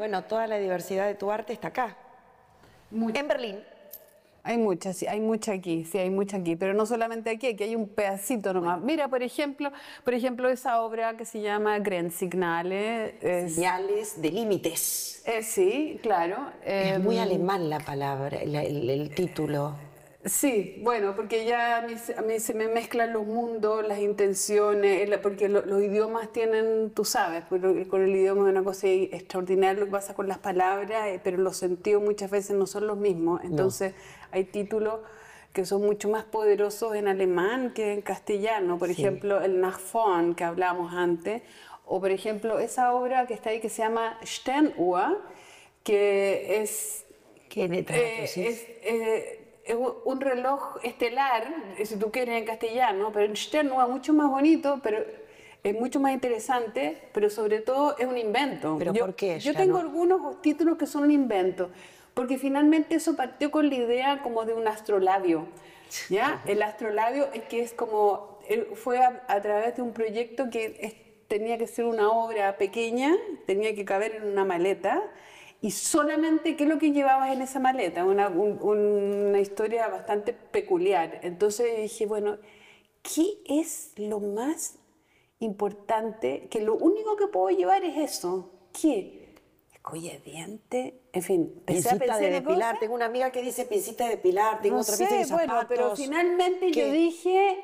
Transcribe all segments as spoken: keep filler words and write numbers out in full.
bueno, toda la diversidad de tu arte está acá, Mucho. en Berlín. Hay mucha, sí, hay mucha aquí, sí, hay mucha aquí, pero no solamente aquí, aquí hay un pedacito nomás. Mira, por ejemplo, por ejemplo, esa obra que se llama Grenzsignale. Es, Señales de límites. eh, sí, claro. Es muy em, alemán la palabra, la- el, el título. Sí, bueno, porque ya a mí, se- a mí se me mezclan los mundos, las intenciones, el- porque lo- los idiomas tienen, tú sabes, pero con el idioma es una cosa extraordinaria lo que pasa con las palabras, eh, pero los sentidos muchas veces no son los mismos. Entonces hay títulos que son mucho más poderosos en alemán que en castellano. Por Sí. ejemplo, el Nach vorn que hablábamos antes, o por ejemplo esa obra que está ahí que se llama Sternuhr, que es ¿Qué letra eh, traducís? es, eh, es un reloj estelar, si tú quieres en castellano, pero en Sternua es mucho más bonito, pero es mucho más interesante, pero sobre todo es un invento. ¿Pero yo, por qué, Yo Sternua? tengo algunos títulos que son un invento, porque finalmente eso partió con la idea como de un astrolabio. ¿Ya? El astrolabio es que es como, eh, fue a, a través de un proyecto que es- tenía que ser una obra pequeña, tenía que caber en una maleta, y solamente, ¿qué es lo que llevabas en esa maleta? Una, un- una historia bastante peculiar. Entonces dije, bueno, ¿qué es lo más importante? Que lo único que puedo llevar es eso. ¿Qué? Escolla de diente. En fin, empecé a Pincita pensar de en depilar. cosas. Tengo una amiga que dice pincita de depilar, tengo No otra que dice sé, que zapatos. bueno, pero finalmente yo ¿Qué? dije,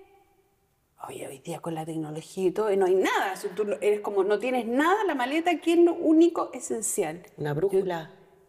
oye, hoy día con la tecnología y todo, y no hay nada. Si tú eres como, no tienes nada, la maleta, ¿qué es lo único esencial? Una brújula.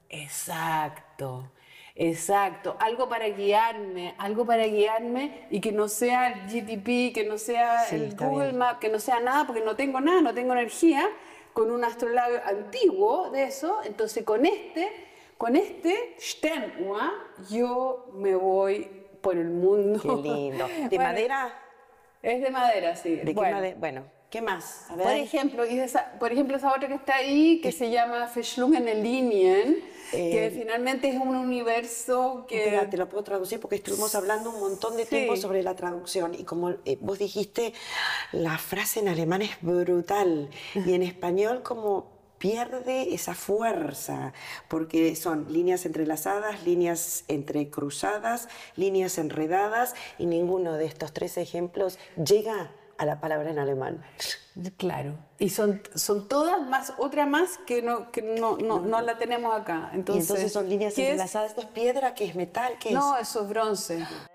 Exacto, exacto. Algo para guiarme, algo para guiarme y que no sea el G T P, que no sea Sí, el está Google bien. Maps, que no sea nada, porque no tengo nada, no tengo energía, con un astrolabio antiguo de eso. Entonces con este, con este Sternuhr, yo me voy por el mundo. Qué lindo. ¿De Bueno, madera? es de madera, sí. ¿De qué Bueno. madera? Bueno, ¿qué más? A ver. Por ejemplo, y esa, por ejemplo, esa otra que está ahí, que se llama Verschlungene Linien, que Eh, finalmente es un universo que... Espera, te lo puedo traducir porque estuvimos hablando un montón de Sí. tiempo sobre la traducción y como eh, vos dijiste, la frase en alemán es brutal y en español como pierde esa fuerza porque son líneas entrelazadas, líneas entrecruzadas, líneas enredadas y ninguno de estos tres ejemplos llega a la palabra en alemán. Claro. Y son, son todas más, otra más que no, que no, no, no la tenemos acá. Y Entonces, entonces son líneas ¿qué es? entrelazadas. ¿Esto es piedra? ¿Qué es metal? ¿Qué es? No, eso es bronce.